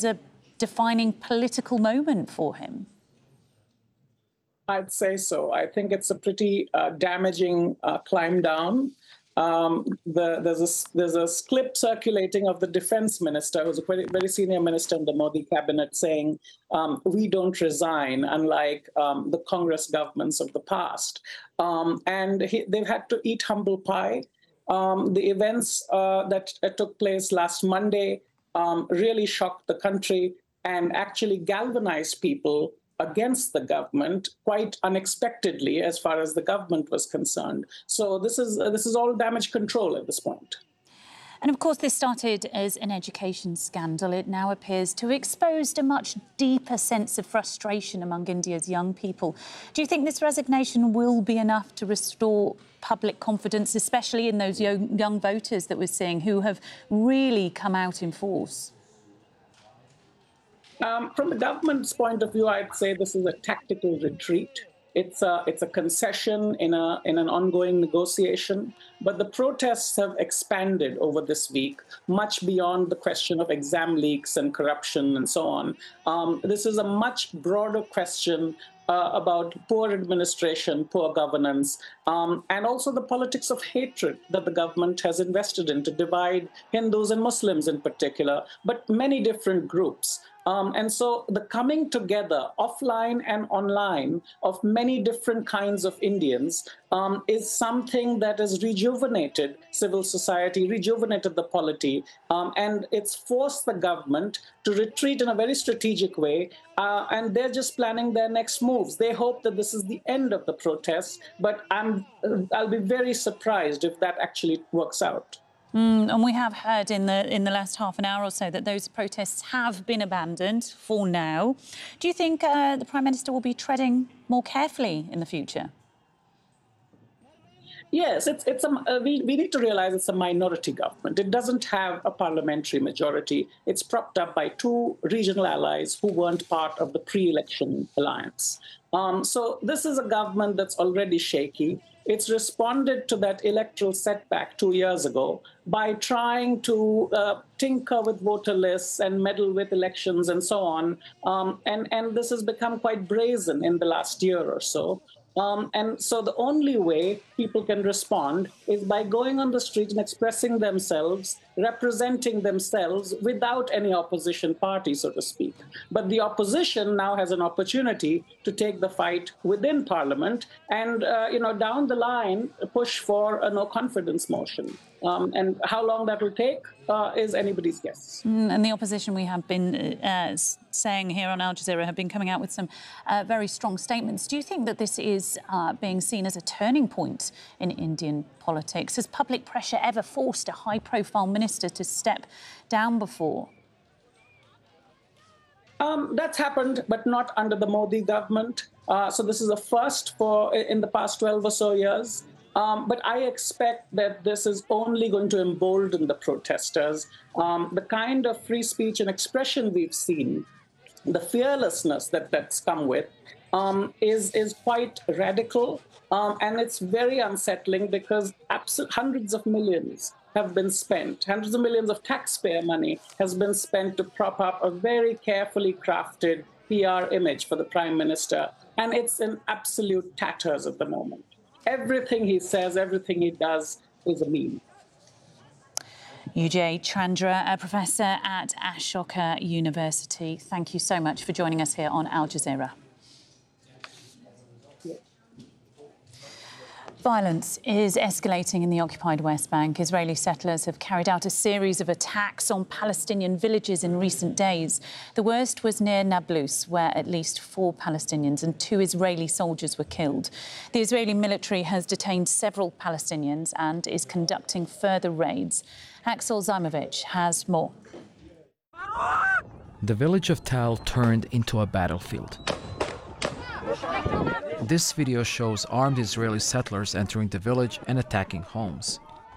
as a defining political moment for him? I'd say so. I think it's a pretty damaging climb down. There's a clip circulating of the defense minister, who's a very senior minister in the Modi cabinet, saying, we don't resign, unlike the Congress governments of the past. They've had to eat humble pie. The events that took place last Monday really shocked the country and actually galvanized people against the government quite unexpectedly as far as the government was concerned. So this is all damage control at this point. And of course, this started as an education scandal. It now appears to have exposed a much deeper sense of frustration among India's young people. Do you think this resignation will be enough to restore public confidence, especially in those young voters that we're seeing who have really come out in force? From the government's point of view, I'd say this is a tactical retreat. It's a concession in an ongoing negotiation. But the protests have expanded over this week, much beyond the question of exam leaks and corruption and so on. This is a much broader question about poor administration, poor governance, and also the politics of hatred that the government has invested in to divide Hindus and Muslims in particular, but many different groups. And so the coming together, offline and online, of many different kinds of Indians is something that has rejuvenated civil society, rejuvenated the polity, and it's forced the government to retreat in a very strategic way, and they're just planning their next moves. They hope that this is the end of the protests, but I'll be very surprised if that actually works out. And we have heard in the last half an hour or so that those protests have been abandoned for now. Do you think the Prime Minister will be treading more carefully in the future? Yes, we need to realize it's a minority government. It doesn't have a parliamentary majority. It's propped up by two regional allies who weren't part of the pre-election alliance. So this is a government that's already shaky. It's responded to that electoral setback 2 years ago by trying to tinker with voter lists and meddle with elections and so on. And this has become quite brazen in the last year or so. And so the only way people can respond is by going on the street and expressing themselves, representing themselves without any opposition party, so to speak. But the opposition now has an opportunity to take the fight within Parliament and, down the line, push for a no-confidence motion. And how long that will take is anybody's guess. And the opposition, we have been saying here on Al Jazeera, have been coming out with some very strong statements. Do you think that this is being seen as a turning point in Indian politics? Has public pressure ever forced a high-profile minister to step down before? That's happened, but not under the Modi government. So this is a first in the past 12 or so years. But I expect that this is only going to embolden the protesters. The kind of free speech and expression we've seen, the fearlessness that's come with, is quite radical. And it's very unsettling because hundreds of millions have been spent. Hundreds of millions of taxpayer money has been spent to prop up a very carefully crafted PR image for the Prime Minister. And it's in absolute tatters at the moment. Everything he says, everything he does is a meme. Ujay Chandra, a professor at Ashoka University. Thank you so much for joining us here on Al Jazeera. Violence is escalating in the occupied West Bank. Israeli settlers have carried out a series of attacks on Palestinian villages in recent days. The worst was near Nablus, where at least 4 Palestinians and 2 Israeli soldiers were killed. The Israeli military has detained several Palestinians and is conducting further raids. Axel Zaimovich has more. The village of Tal turned into a battlefield. This video shows armed Israeli settlers entering the village and attacking homes.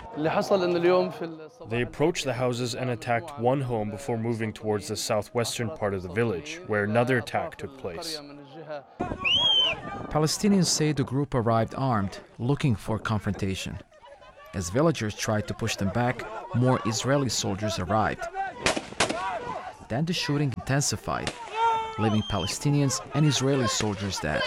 They approached the houses and attacked one home before moving towards the southwestern part of the village, where another attack took place. Palestinians say the group arrived armed, looking for confrontation. As villagers tried to push them back, more Israeli soldiers arrived. Then the shooting intensified, leaving Palestinians and Israeli soldiers dead.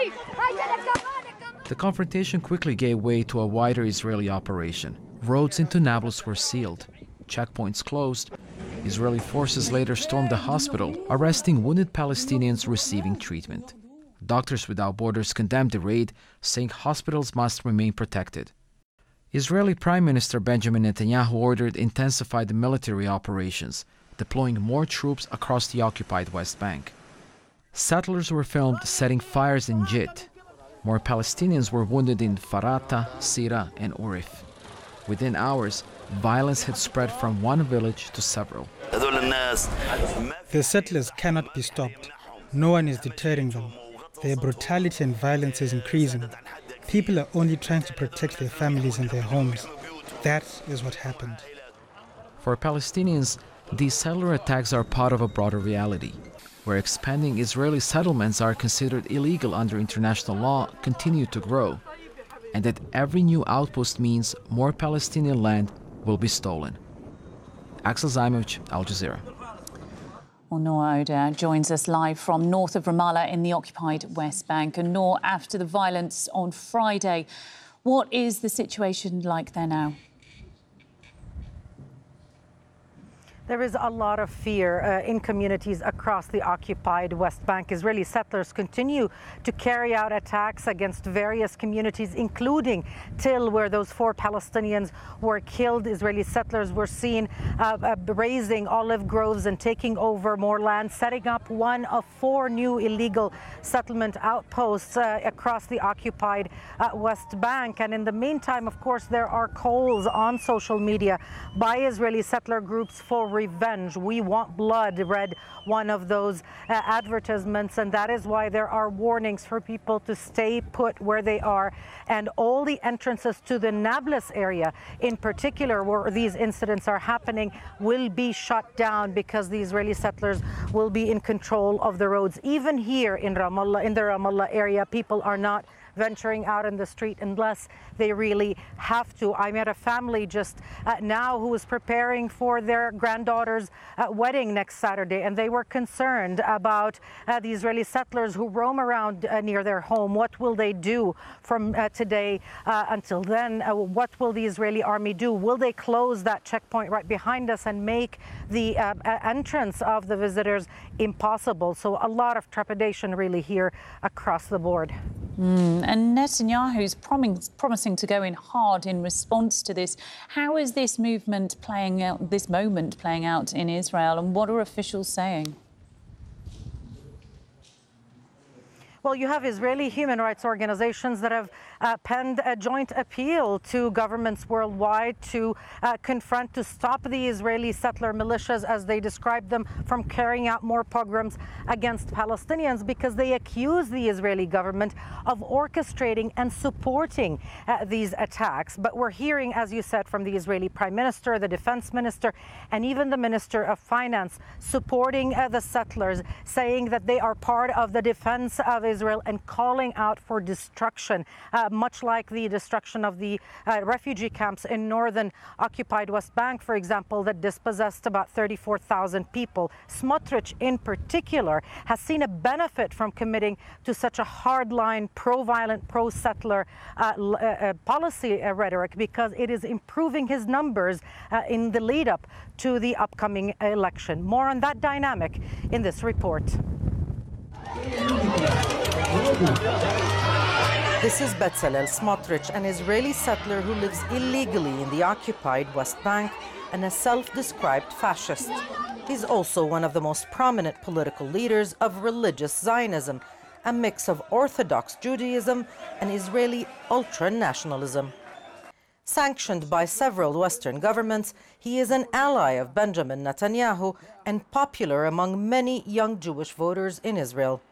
The confrontation quickly gave way to a wider Israeli operation. Roads into Nablus were sealed, checkpoints closed. Israeli forces later stormed the hospital, arresting wounded Palestinians receiving treatment. Doctors Without Borders condemned the raid, saying hospitals must remain protected. Israeli Prime Minister Benjamin Netanyahu ordered intensified military operations, deploying more troops across the occupied West Bank. Settlers were filmed setting fires in Jit. More Palestinians were wounded in Farata, Sira, and Urif. Within hours, violence had spread from one village to several. The settlers cannot be stopped. No one is deterring them. Their brutality and violence is increasing. People are only trying to protect their families and their homes. That is what happened. For Palestinians, these settler attacks are part of a broader reality, where expanding Israeli settlements are considered illegal under international law continue to grow, and that every new outpost means more Palestinian land will be stolen. Axel Zaimovich, Al Jazeera. Well, Noor Oda joins us live from north of Ramallah in the occupied West Bank. And Noor, after the violence on Friday, what is the situation like there now? There is a lot of fear in communities across the occupied West Bank. Israeli settlers continue to carry out attacks against various communities, including Til, where those 4 Palestinians were killed. Israeli settlers were seen raising olive groves and taking over more land, setting up one of 4 new illegal settlement outposts across the occupied West Bank. And in the meantime, of course, there are calls on social media by Israeli settler groups for revenge. We want blood, read one of those advertisements, and that is why there are warnings for people to stay put where they are. And all the entrances to the Nablus area, in particular, where these incidents are happening, will be shut down because the Israeli settlers will be in control of the roads. Even here in Ramallah, in the Ramallah area, people are not venturing out in the street unless they really have to. I met a family just now who was preparing for their granddaughter's wedding next Saturday, and they were concerned about the Israeli settlers who roam around near their home. What will they do from today until then? What will the Israeli army do? Will they close that checkpoint right behind us and make the entrance of the visitors impossible? So a lot of trepidation really here across the board. And Netanyahu's promising to go in hard in response to this. How is this movement playing out, this moment playing out in Israel, and what are officials saying? Well, you have Israeli human rights organizations that have penned a joint appeal to governments worldwide to confront, to stop the Israeli settler militias, as they describe them, from carrying out more pogroms against Palestinians, because they accuse the Israeli government of orchestrating and supporting these attacks. But we're hearing, as you said, from the Israeli Prime Minister, the Defense Minister, and even the Minister of Finance supporting the settlers, saying that they are part of the defense of Israel and calling out for destruction, much like the destruction of the refugee camps in northern occupied West Bank, for example, that dispossessed about 34,000 people. Smotrich, in particular, has seen a benefit from committing to such a hardline, pro-violent, pro-settler policy rhetoric, because it is improving his numbers in the lead-up to the upcoming election. More on that dynamic in this report. This is Bezalel Smotrich, an Israeli settler who lives illegally in the occupied West Bank and a self-described fascist. He's also one of the most prominent political leaders of religious Zionism, a mix of Orthodox Judaism and Israeli ultra-nationalism. Sanctioned by several Western governments, he is an ally of Benjamin Netanyahu and popular among many young Jewish voters in Israel.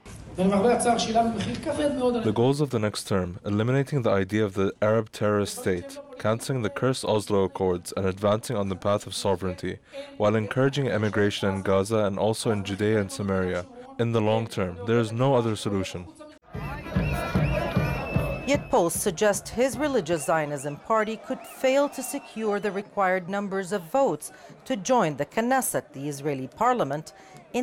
The goals of the next term: eliminating the idea of the Arab terrorist state, cancelling the cursed Oslo Accords, and advancing on the path of sovereignty, while encouraging immigration in Gaza and also in Judea and Samaria. In the long term, there is no other solution. Yet posts suggest his religious Zionism party could fail to secure the required numbers of votes to join the Knesset, the Israeli parliament,